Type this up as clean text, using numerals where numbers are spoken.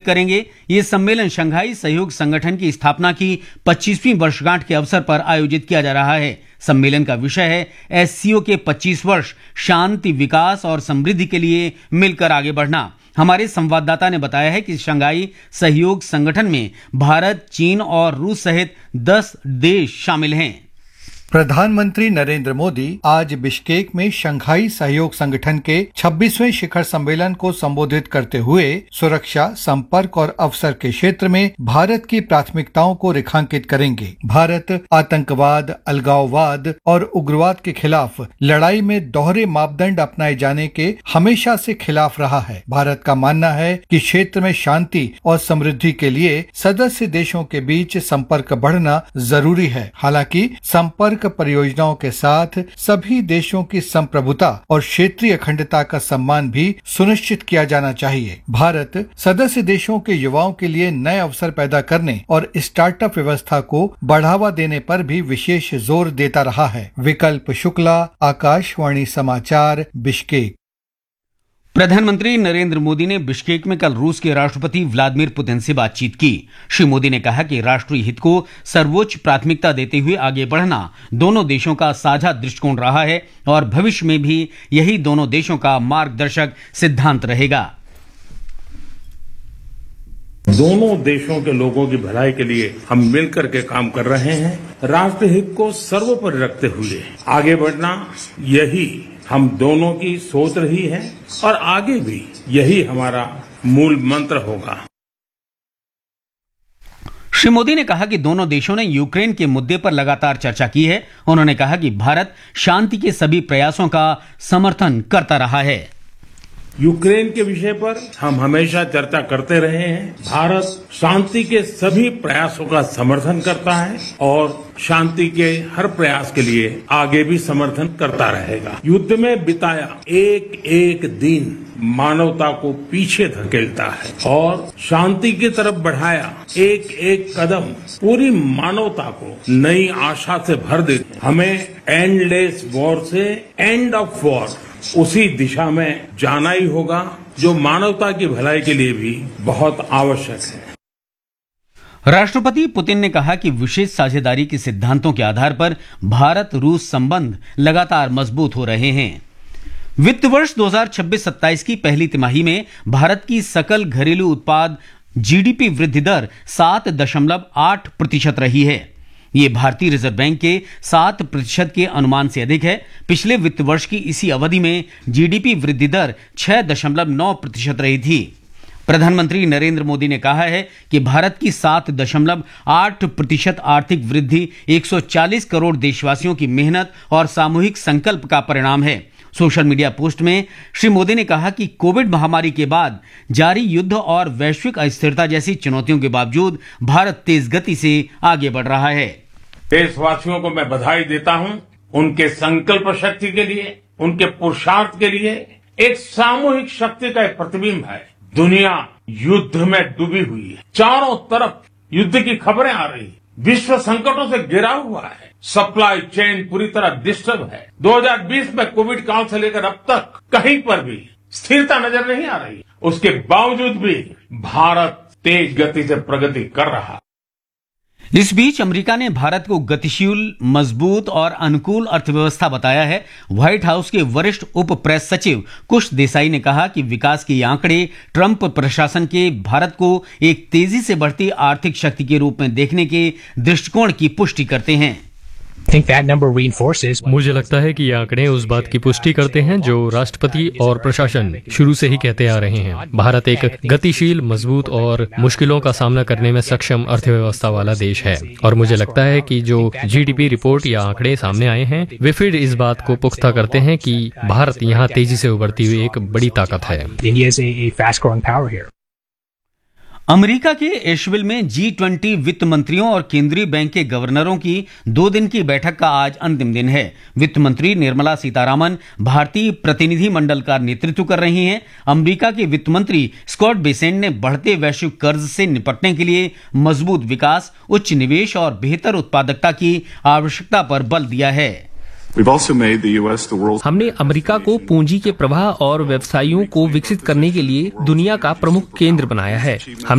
करेंगे। ये सम्मेलन शंघाई सहयोग संगठन की स्थापना की 25वीं वर्षगांठ के अवसर पर आयोजित किया जा रहा है। सम्मेलन का विषय है एससीओ के 25 वर्ष, शांति, विकास और समृद्धि के लिए मिलकर आगे बढ़ना। हमारे संवाददाता ने बताया है कि शंघाई सहयोग संगठन में भारत, चीन और रूस सहित 10 देश शामिल हैं। प्रधानमंत्री नरेंद्र मोदी आज बिश्केक में शंघाई सहयोग संगठन के 26वें शिखर सम्मेलन को संबोधित करते हुए सुरक्षा, संपर्क और अवसर के क्षेत्र में भारत की प्राथमिकताओं को रेखांकित करेंगे। भारत आतंकवाद, अलगाववाद और उग्रवाद के खिलाफ लड़ाई में दोहरे मापदंड अपनाए जाने के हमेशा से खिलाफ रहा है। भारत का मानना है कि क्षेत्र में शांति और समृद्धि के लिए सदस्य देशों के बीच संपर्क बढ़ना जरूरी है। हालांकि संपर्क परियोजनाओं के साथ सभी देशों की संप्रभुता और क्षेत्रीय अखंडता का सम्मान भी सुनिश्चित किया जाना चाहिए। भारत सदस्य देशों के युवाओं के लिए नए अवसर पैदा करने और स्टार्टअप व्यवस्था को बढ़ावा देने पर भी विशेष जोर देता रहा है। विकल्प शुक्ला, आकाशवाणी समाचार, बिश्केक। प्रधानमंत्री नरेंद्र मोदी ने बिश्केक में कल रूस के राष्ट्रपति व्लादिमीर पुतिन से बातचीत की। श्री मोदी ने कहा कि राष्ट्रीय हित को सर्वोच्च प्राथमिकता देते हुए आगे बढ़ना दोनों देशों का साझा दृष्टिकोण रहा है और भविष्य में भी यही दोनों देशों का मार्गदर्शक सिद्धांत रहेगा। दोनों देशों के लोगों की भलाई के लिए हम मिलकर के काम कर रहे हैं। राष्ट्रीय हित को सर्वोपरि रखते हुए आगे बढ़ना, यही हम दोनों की सोच रही है और आगे भी यही हमारा मूल मंत्र होगा। श्री मोदी ने कहा कि दोनों देशों ने यूक्रेन के मुद्दे पर लगातार चर्चा की है। उन्होंने कहा कि भारत शांति के सभी प्रयासों का समर्थन करता रहा है। यूक्रेन के विषय पर हम हमेशा चर्चा करते रहे हैं। भारत शांति के सभी प्रयासों का समर्थन करता है और शांति के हर प्रयास के लिए आगे भी समर्थन करता रहेगा। युद्ध में बिताया एक एक दिन मानवता को पीछे धकेलता है और शांति की तरफ बढ़ाया एक एक कदम पूरी मानवता को नई आशा से भर देते हैं। हमें एंडलेस वॉर से एंड ऑफ वॉर, उसी दिशा में जाना ही होगा जो मानवता की भलाई के लिए भी बहुत आवश्यक है। राष्ट्रपति पुतिन ने कहा कि विशेष साझेदारी के सिद्धांतों के आधार पर भारत रूस संबंध लगातार मजबूत हो रहे हैं। वित्त वर्ष 2026-27 की पहली तिमाही में भारत की सकल घरेलू उत्पाद जीडीपी वृद्धि दर 7.8% रही है। ये भारतीय रिजर्व बैंक के 7% के अनुमान से अधिक है। पिछले वित्त वर्ष की इसी अवधि में जीडीपी वृद्धि दर 6.9% रही थी। प्रधानमंत्री नरेंद्र मोदी ने कहा है कि भारत की 7.8% आर्थिक वृद्धि 140 करोड़ देशवासियों की मेहनत और सामूहिक संकल्प का परिणाम है। सोशल मीडिया पोस्ट में श्री मोदी ने कहा कि कोविड महामारी के बाद जारी युद्ध और वैश्विक अस्थिरता जैसी चुनौतियों के बावजूद भारत तेज गति से आगे बढ़ रहा है। देशवासियों को मैं बधाई देता हूं उनके संकल्प शक्ति के लिए, उनके पुरुषार्थ के लिए। एक सामूहिक शक्ति का एक प्रतिबिंब है। दुनिया युद्ध में डूबी हुई है, चारों तरफ युद्ध की खबरें आ रही, विश्व संकटों से घिरा हुआ है, सप्लाई चेन पूरी तरह डिस्टर्ब है। 2020 में कोविड काल से लेकर अब तक कहीं पर भी स्थिरता नजर नहीं आ रही। उसके बावजूद भी भारत तेज गति से प्रगति कर रहा है। इस बीच अमेरिका ने भारत को गतिशील, मजबूत और अनुकूल अर्थव्यवस्था बताया है। व्हाइट हाउस के वरिष्ठ उप प्रेस सचिव कुश देसाई ने कहा कि विकास के आंकड़े ट्रंप प्रशासन के भारत को एक तेजी से बढ़ती आर्थिक शक्ति के रूप में देखने के दृष्टिकोण की पुष्टि करते हैं। मुझे लगता है कि ये आंकड़े उस बात की पुष्टि करते हैं जो राष्ट्रपति और प्रशासन शुरू से ही कहते आ रहे हैं। भारत एक गतिशील, मजबूत और मुश्किलों का सामना करने में सक्षम अर्थव्यवस्था वाला देश है और मुझे लगता है कि जो जीडीपी रिपोर्ट या आंकड़े सामने आए हैं वे फिर इस बात को पुख्ता करते हैं कि भारत यहाँ तेजी से उभरती हुई एक बड़ी ताकत है। अमेरिका के एशविल में G20 वित्त मंत्रियों और केंद्रीय बैंक के गवर्नरों की 2 दिन की बैठक का आज अंतिम दिन है। वित्त मंत्री निर्मला सीतारामन भारतीय प्रतिनिधि मंडल का नेतृत्व कर रही हैं। अमेरिका के वित्त मंत्री स्कॉट बेसेंट ने बढ़ते वैश्विक कर्ज से निपटने के लिए मजबूत विकास, उच्च निवेश और बेहतर उत्पादकता की आवश्यकता पर बल दिया है। हमने अमेरिका को पूंजी के प्रवाह और व्यवसायियों को विकसित करने के लिए दुनिया का प्रमुख केंद्र बनाया है।